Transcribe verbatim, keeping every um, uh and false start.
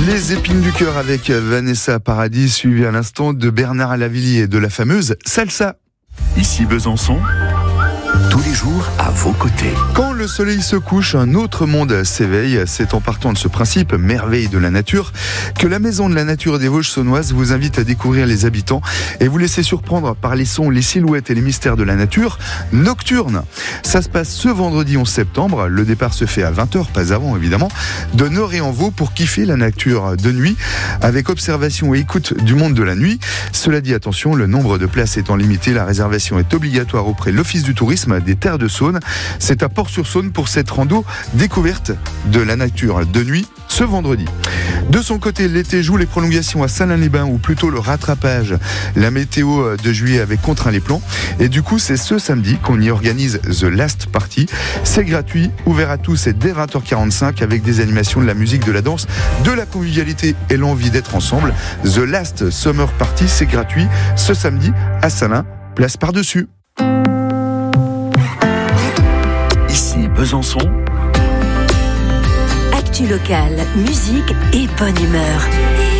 Les épines du cœur avec Vanessa Paradis, suivi à l'instant de Bernard Lavilliers et de la fameuse Salsa. Ici Besançon, tous les jours à vos côtés. Quand le soleil se couche, un autre monde s'éveille. C'est en partant de ce principe, merveille de la nature, que la Maison de la Nature des Vosges Saunoises vous invite à découvrir les habitants et vous laisser surprendre par les sons, les silhouettes et les mystères de la nature nocturne. Ça se passe ce vendredi onze septembre. Le départ se fait à vingt heures, pas avant évidemment, de Nord-et-en-Vaux pour kiffer la nature de nuit avec observation et écoute du monde de la nuit. Cela dit, attention, le nombre de places étant limité, la réservation est obligatoire auprès de l'Office du tourisme des Terres de Saône. C'est à Port-sur-Saône pour cette rando découverte de la nature de nuit ce vendredi. De son côté, l'été joue les prolongations à Salins-les-Bains, ou plutôt le rattrapage. La météo de juillet avait contraint les plans et du coup c'est ce samedi qu'on y organise The Last Party. C'est gratuit, ouvert à tous et dès vingt heures quarante-cinq avec des animations, de la musique, de la danse, de la convivialité et l'envie d'être ensemble. The Last Summer Party, c'est gratuit ce samedi à Salins, place par-dessus. Ici Besançon. Actu locale, musique et bonne humeur.